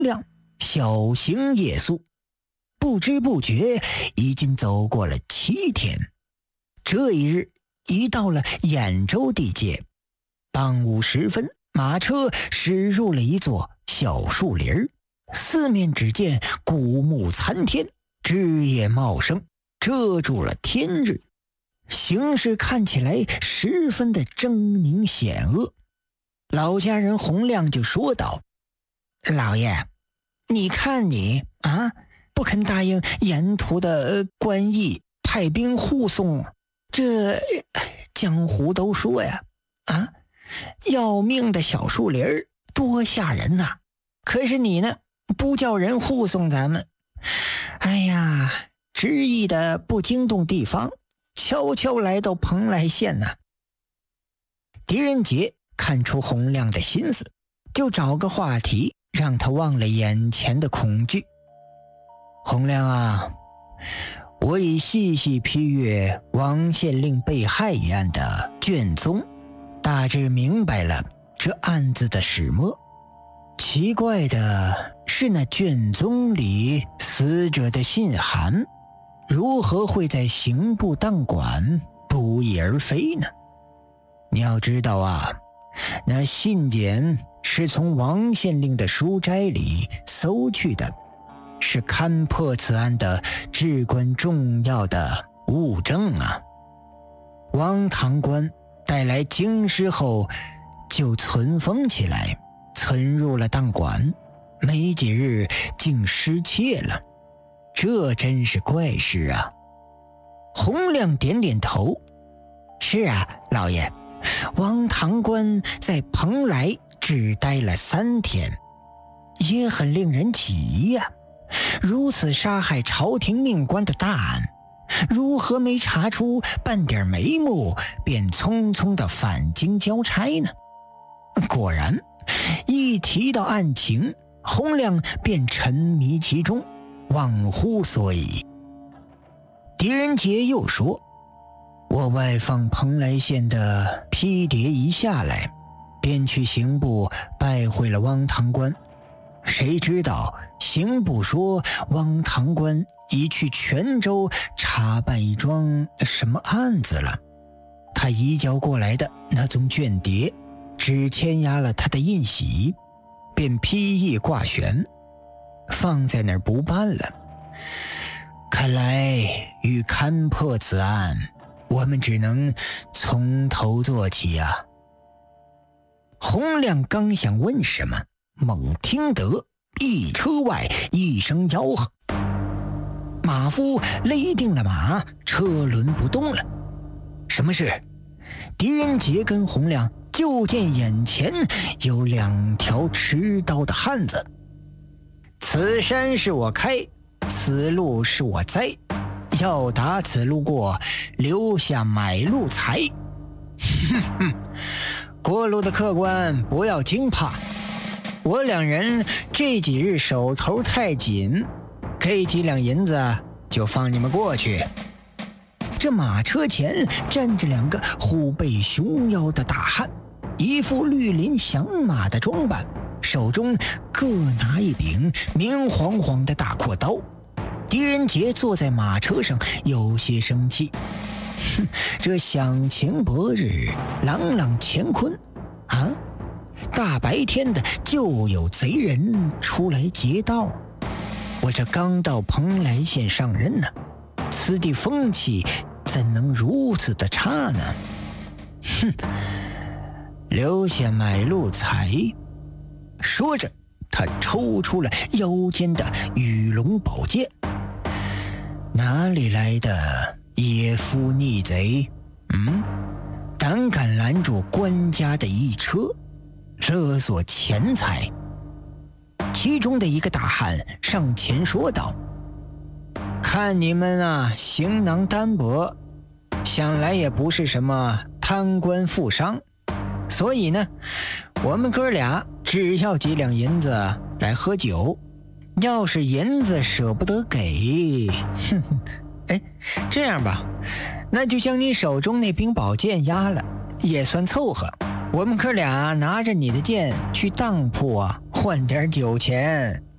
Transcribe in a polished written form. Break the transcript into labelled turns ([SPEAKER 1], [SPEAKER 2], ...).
[SPEAKER 1] 亮小行夜宿，不知不觉已经走过了7天。这一日已到了兖州地界，傍午时分，马车驶入了一座小树林，四面只见古木参天，枝叶茂盛，遮住了天日，形势看起来十分的狰狞险恶。老家人洪亮就说道：老爷，你看你啊，不肯答应沿途的官役派兵护送，这江湖都说呀，要命的小树林多吓人呐！可是你呢，不叫人护送咱们，哎呀，执意的不惊动地方，悄悄来到蓬莱县呐。狄仁杰看出洪亮的心思，就找个话题让他忘了眼前的恐惧。洪亮啊，我已细细批阅王县令被害一案的卷宗，大致明白了这案子的始末。奇怪的是，那卷宗里死者的信函如何会在刑部档馆不翼而飞呢？你要知道啊，那信笺是从王县令的书斋里搜去的，是勘破此案的至关重要的物证啊。王堂官带来京师后就存封起来，存入了档馆，没几日竟失窃了，这真是怪事啊。洪亮点点头，是啊，老爷，王堂官在蓬莱只待了3天，也很令人起疑呀。如此杀害朝廷命官的大案，如何没查出半点眉目，便匆匆的返京交差呢？果然，一提到案情，洪亮便沉迷其中，忘乎所以。狄仁杰又说，我外放蓬莱县的批牒一下来，便去刑部拜会了汪堂官，谁知道刑部说汪堂官已去泉州查办一桩什么案子了，他移交过来的那宗卷牒只签押了他的印玺，便批议挂悬，放在那儿不办了。看来欲勘破此案，我们只能从头做起啊。洪亮刚想问什么，猛听得一车外一声吆喝，马夫勒定了马，车轮不动了。什么事？狄仁杰跟洪亮就见眼前有2条持刀的汉子。此山是我开，此路是我栽，要打此路过，留下买路财。过路的客官不要惊怕，我2人这几日手头太紧，给几两银子就放你们过去。这马车前站着2个虎背熊腰的大汉，一副绿林响马的装扮，手中各拿一柄明晃晃的大阔刀。狄仁杰坐在马车上有些生气，这响晴博日，朗朗乾坤啊，大白天的就有贼人出来劫道。我这刚到蓬莱县上任呢，此地风气怎能如此的差呢？留下买路财。说着，他抽出了腰间的羽龙宝剑。哪里来的野夫逆贼？胆敢拦住官家的一车，勒索钱财。其中的一个大汉上前说道：看你们啊，行囊单薄，想来也不是什么贪官富商，所以呢，我们哥俩只要几两银子来喝酒，要是银子舍不得给，这样吧，那就将你手中那柄宝剑押了，也算凑合。我们哥俩拿着你的剑去当铺啊，换点酒钱